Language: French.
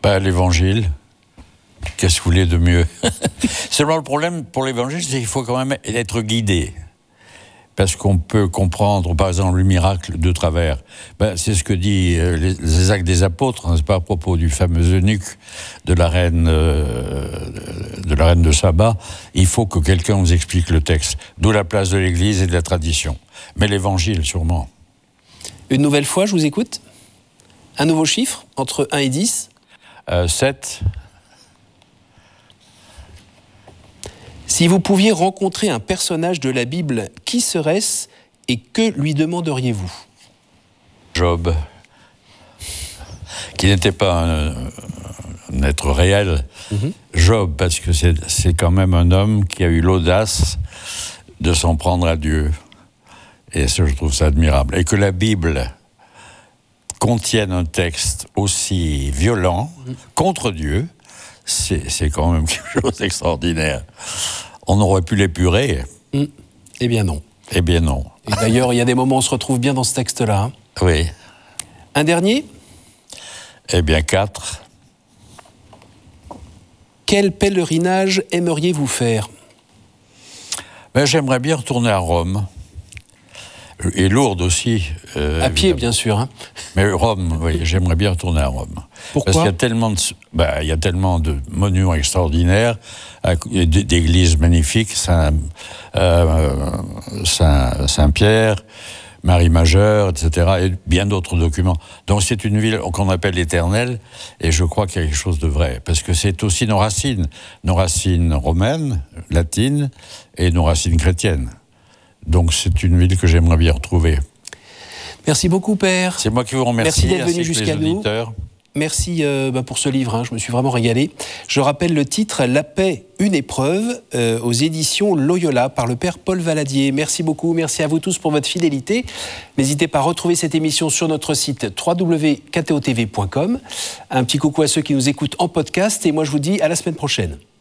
L'Évangile. Qu'est-ce que vous voulez de mieux? Seulement le problème pour l'Évangile, c'est qu'il faut quand même être guidé. Parce qu'on peut comprendre, par exemple, le miracle de travers. C'est ce que dit les Actes des Apôtres, n'est-ce pas, à propos du fameux eunuque de la reine de Saba. Il faut que quelqu'un nous explique le texte. D'où la place de l'Église et de la tradition. Mais l'Évangile, sûrement. Une nouvelle fois, je vous écoute. Un nouveau chiffre, entre 1 et 10. 7. Si vous pouviez rencontrer un personnage de la Bible, qui serait-ce et que lui demanderiez-vous? Job, qui n'était pas un être réel. Job, parce que c'est quand même un homme qui a eu l'audace de s'en prendre à Dieu. Et ça, je trouve ça admirable. Et que la Bible contienne un texte aussi violent contre Dieu, c'est quand même quelque chose d'extraordinaire. On aurait pu l'épurer. Eh bien non. Eh bien non. Et d'ailleurs, il y a des moments où on se retrouve bien dans ce texte-là. Hein. Oui. Un dernier? Eh bien 4. Quel pèlerinage aimeriez-vous faire? J'aimerais bien retourner à Rome. Et Lourdes aussi. À pied, bien sûr. Hein. Mais Rome, oui, j'aimerais bien retourner à Rome. Pourquoi? Parce qu'il y a tellement de monuments extraordinaires, d'églises magnifiques, Saint-Pierre, Marie-Majeure, etc., et bien d'autres documents. Donc c'est une ville qu'on appelle éternelle, et je crois qu'il y a quelque chose de vrai, parce que c'est aussi nos racines romaines, latines, et nos racines chrétiennes. Donc c'est une ville que j'aimerais bien retrouver. Merci beaucoup, Père. C'est moi qui vous remercie. Merci d'être venu jusqu'à nous. Merci pour ce livre, je me suis vraiment régalé. Je rappelle le titre « La paix, une épreuve » aux éditions Loyola par le Père Paul Valadier. Merci beaucoup, merci à vous tous pour votre fidélité. N'hésitez pas à retrouver cette émission sur notre site www.ktotv.com. Un petit coucou à ceux qui nous écoutent en podcast et moi je vous dis à la semaine prochaine.